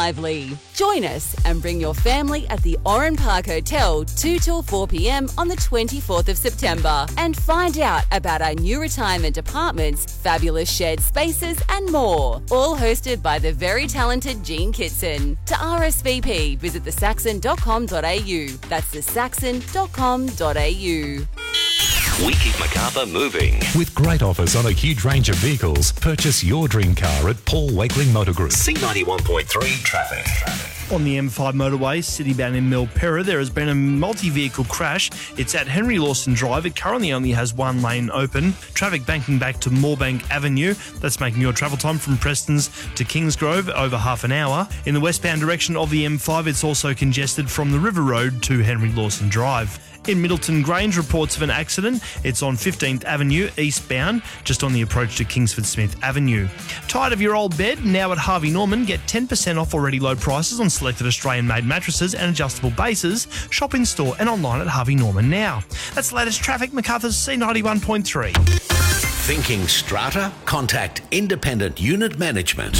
lively. Join us and bring your family at the Oran Park Hotel 2 till 4 p.m. on the 24th of September and find out about our new retirement apartments, fabulous shared spaces and more. All hosted by the very talented Jean Kitson. To RSVP, visit thesaxon.com.au. That's thesaxon.com.au. We keep Macarthur moving. With great offers on a huge range of vehicles, purchase your dream car at Paul Wakeling Motor Group. C91.3 traffic. On the M5 motorway, citybound in Milperra, there has been a multi-vehicle crash. It's at Henry Lawson Drive. It currently only has one lane open. Traffic banking back to Moorebank Avenue. That's making your travel time from Prestons to Kingsgrove over half an hour. In the westbound direction of the M5, it's also congested from the River Road to Henry Lawson Drive. In Middleton Grange, reports of an accident. It's on 15th Avenue, eastbound, just on the approach to Kingsford Smith Avenue. Tired of your old bed? Now at Harvey Norman, get 10% off already low prices on selected Australian-made mattresses and adjustable bases. Shop in store and online at Harvey Norman now. That's the latest traffic, Macarthur's C91.3. Thinking strata? Contact Independent Unit Management.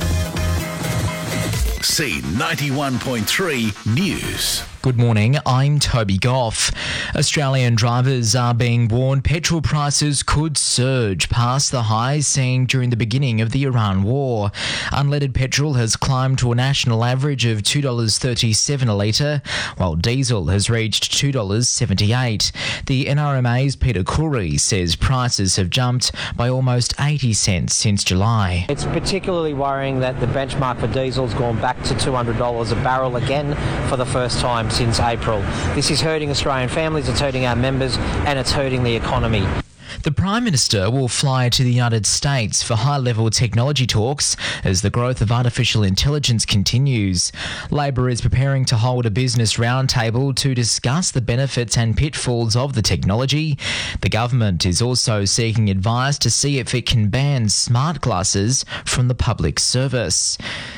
C91.3 News. Good morning, I'm Toby Goff. Australian drivers are being warned petrol prices could surge past the highs seen during the beginning of the Iran war. Unleaded petrol has climbed to a national average of $2.37 a litre, while diesel has reached $2.78. The NRMA's Peter Khoury says prices have jumped by almost 80 cents since July. It's particularly worrying that the benchmark for diesel's gone back to $200 a barrel again for the first time since April. This is hurting Australian families, it's hurting our members, and it's hurting the economy. The Prime Minister will fly to the United States for high-level technology talks as the growth of artificial intelligence continues. Labor is preparing to hold a business roundtable to discuss the benefits and pitfalls of the technology. The government is also seeking advice to see if it can ban smart glasses from the public service.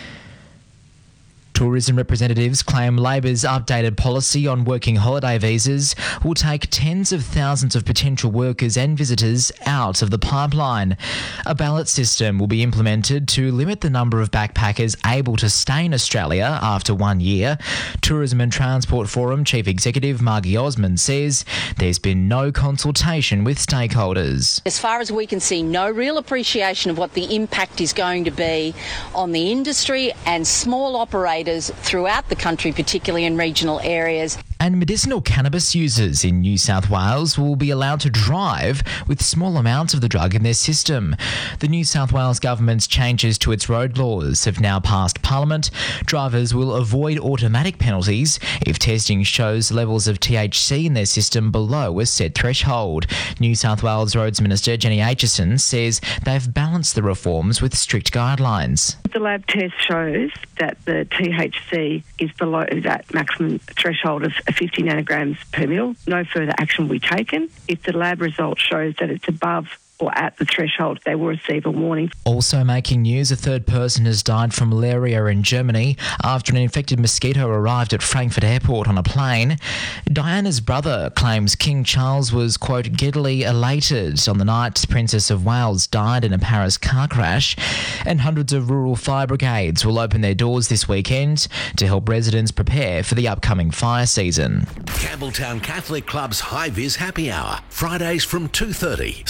Tourism representatives claim Labor's updated policy on working holiday visas will take tens of thousands of potential workers and visitors out of the pipeline. A ballot system will be implemented to limit the number of backpackers able to stay in Australia after 1 year. Tourism and Transport Forum Chief Executive Margie Osmond says there's been no consultation with stakeholders. As far as we can see, no real appreciation of what the impact is going to be on the industry and small operators throughout the country, particularly in regional areas. And medicinal cannabis users in New South Wales will be allowed to drive with small amounts of the drug in their system. The New South Wales government's changes to its road laws have now passed Parliament. Drivers will avoid automatic penalties if testing shows levels of THC in their system below a set threshold. New South Wales Roads Minister Jenny Aitchison says they've balanced the reforms with strict guidelines. The lab test shows that the THC is below that maximum threshold of 50 nanograms per mil. No further action will be taken. If the lab result shows that it's above or at the threshold, they will receive a warning. Also making news, a third person has died from malaria in Germany after an infected mosquito arrived at Frankfurt Airport on a plane. Diana's brother claims King Charles was, quote, giddily elated on the night Princess of Wales died in a Paris car crash. And hundreds of rural fire brigades will open their doors this weekend to help residents prepare for the upcoming fire season. Campbelltown Catholic Club's High Vis Happy Hour, Fridays from 2:30.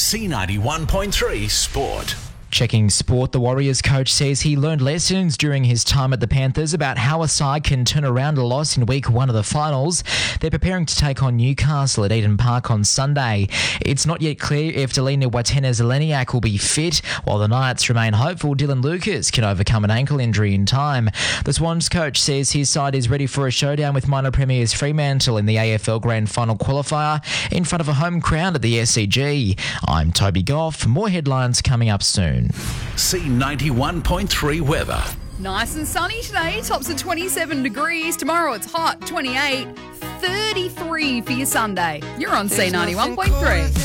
C91.3 Sport. Checking sport, the Warriors coach says he learned lessons during his time at the Panthers about how a side can turn around a loss in week 1 of the finals. They're preparing to take on Newcastle at Eden Park on Sunday. It's not yet clear if Delina Watene-Zeleniak will be fit, while the Knights remain hopeful Dylan Lucas can overcome an ankle injury in time. The Swans coach says his side is ready for a showdown with minor premiers Fremantle in the AFL Grand Final qualifier in front of a home crowd at the SCG. I'm Toby Goff. More headlines coming up soon. C91.3 weather. Nice and sunny today, tops at 27 degrees. Tomorrow it's hot, 28, 33 for your Sunday. You're on C91.3.